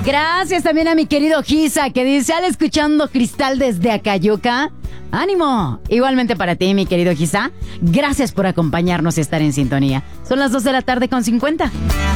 Gracias también a mi querido Gisa, que dice, al escuchando Cristal desde Acayuca. ¡Ánimo! Igualmente para ti, mi querido Gisa. Gracias por acompañarnos y estar en sintonía. Son las 2:50 p.m.